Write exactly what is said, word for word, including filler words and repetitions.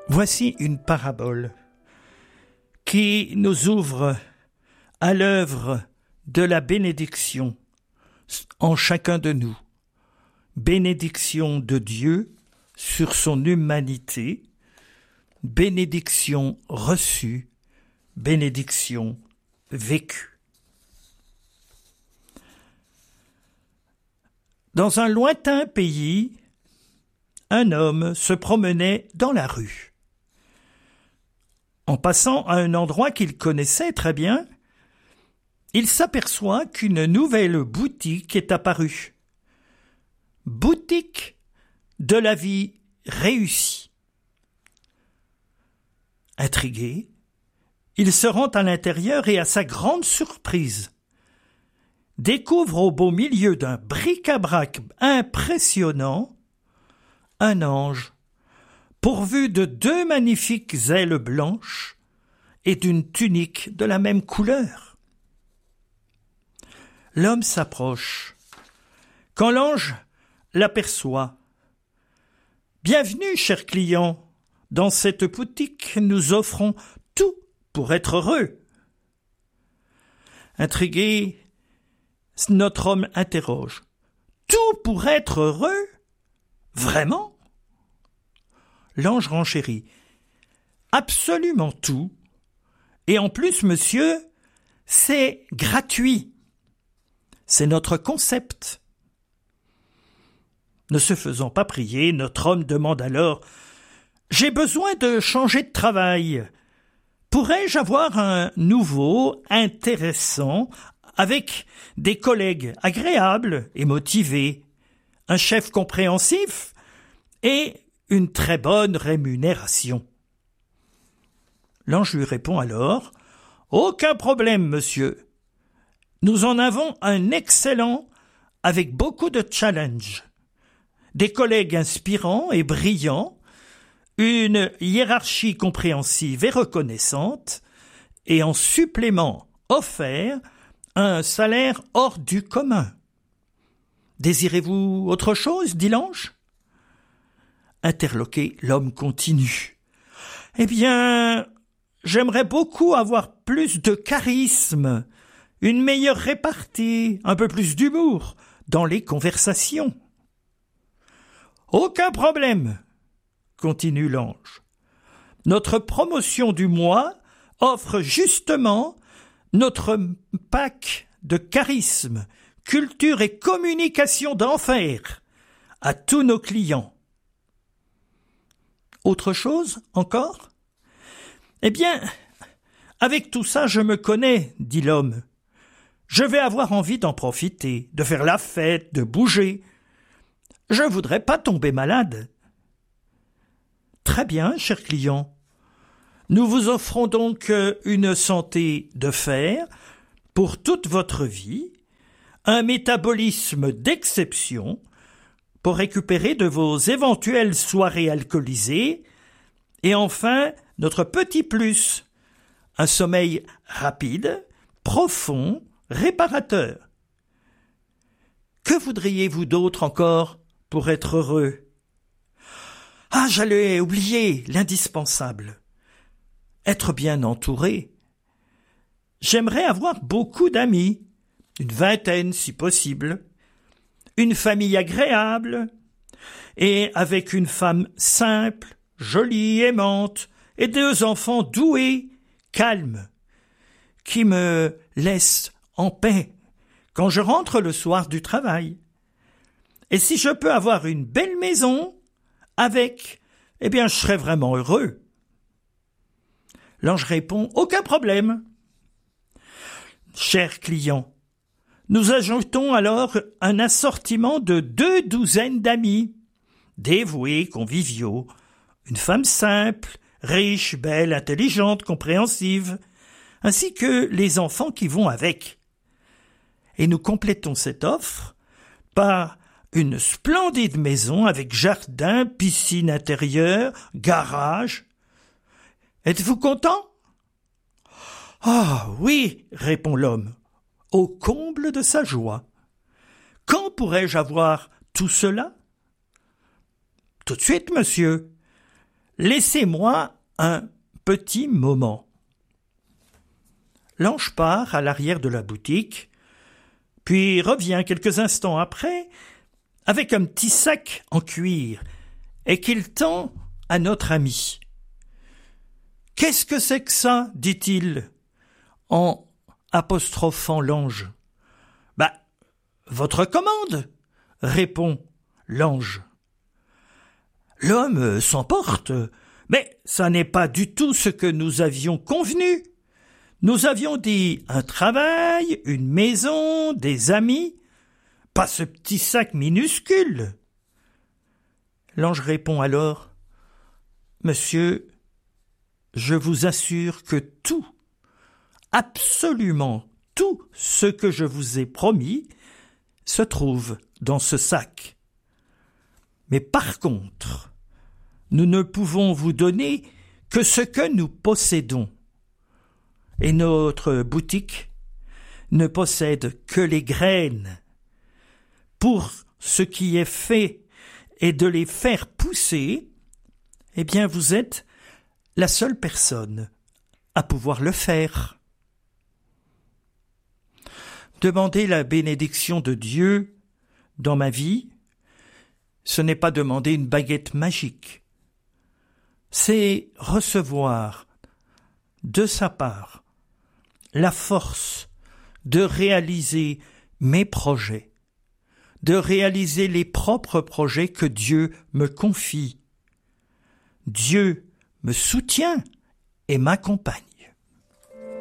Voici une parabole qui nous ouvre à l'œuvre de la bénédiction en chacun de nous. Bénédiction de Dieu sur son humanité, bénédiction reçue, bénédiction vécue. Dans un lointain pays, un homme se promenait dans la rue. En passant à un endroit qu'il connaissait très bien, il s'aperçoit qu'une nouvelle boutique est apparue. Boutique de la vie réussie. Intrigué, il se rend à l'intérieur et, à sa grande surprise, découvre au beau milieu d'un bric-à-brac impressionnant un ange pourvu de deux magnifiques ailes blanches et d'une tunique de la même couleur. L'homme s'approche. Quand l'ange l'aperçoit, « Bienvenue, cher client, dans cette boutique, nous offrons tout pour être heureux. » Intrigué, notre homme interroge. « Tout pour être heureux ? Vraiment ?» L'ange renchérit. « Absolument tout. Et en plus, monsieur, c'est gratuit. C'est notre concept. » Ne se faisant pas prier, notre homme demande alors « J'ai besoin de changer de travail. Pourrais-je avoir un nouveau, intéressant, avec des collègues agréables et motivés, un chef compréhensif et une très bonne rémunération ?» L'ange lui répond alors « Aucun problème, monsieur. Nous en avons un excellent avec beaucoup de challenge. Des collègues inspirants et brillants, une hiérarchie compréhensive et reconnaissante, et en supplément offert un salaire hors du commun. Désirez-vous autre chose, dit l'ange ? Interloqué, l'homme continue. Eh bien, j'aimerais beaucoup avoir plus de charisme, une meilleure répartie, un peu plus d'humour dans les conversations. Aucun problème, continue l'ange. Notre promotion du mois offre justement notre pack de charisme, culture et communication d'enfer à tous nos clients. Autre chose encore ? Eh bien, avec tout ça, je me connais, dit l'homme. Je vais avoir envie d'en profiter, de faire la fête, de bouger. Je ne voudrais pas tomber malade. Très bien, cher client. Nous vous offrons donc une santé de fer pour toute votre vie, un métabolisme d'exception pour récupérer de vos éventuelles soirées alcoolisées, et enfin, notre petit plus, un sommeil rapide, profond, réparateur. Que voudriez-vous d'autre encore pour être heureux ? Ah, j'allais oublier l'indispensable. Être bien entouré. J'aimerais avoir beaucoup d'amis, une vingtaine si possible, une famille agréable, et avec une femme simple, jolie, aimante, et deux enfants doués, calmes, qui me laissent en paix quand je rentre le soir du travail. Et si je peux avoir une belle maison avec, eh bien, je serai vraiment heureux. L'ange répond, aucun problème. Cher client, nous ajoutons alors un assortiment de deux douzaines d'amis, dévoués, conviviaux, une femme simple, riche, belle, intelligente, compréhensive, ainsi que les enfants qui vont avec. Et nous complétons cette offre par une splendide maison avec jardin, piscine intérieure, garage. Êtes-vous content ? Ah oui, répond l'homme, au comble de sa joie. Quand pourrais-je avoir tout cela ? Tout de suite, monsieur. Laissez-moi un petit moment. L'ange part à l'arrière de la boutique, puis revient quelques instants après avec un petit sac en cuir et qu'il tend à notre ami. « Qu'est-ce que c'est que ça ?» dit-il, en apostrophant l'ange. « Bah, votre commande !» répond l'ange. L'homme s'emporte, mais ça n'est pas du tout ce que nous avions convenu. Nous avions dit un travail, une maison, des amis, pas ce petit sac minuscule. L'ange répond alors, « Monsieur, je vous assure que tout, absolument tout ce que je vous ai promis se trouve dans ce sac. Mais par contre, nous ne pouvons vous donner que ce que nous possédons. Et notre boutique ne possède que les graines. Pour ce qui est fait et de les faire pousser, eh bien vous êtes la seule personne à pouvoir le faire. » Demander la bénédiction de Dieu dans ma vie, ce n'est pas demander une baguette magique. C'est recevoir de sa part la force de réaliser mes projets, de réaliser les propres projets que Dieu me confie. Dieu me soutient et m'accompagne.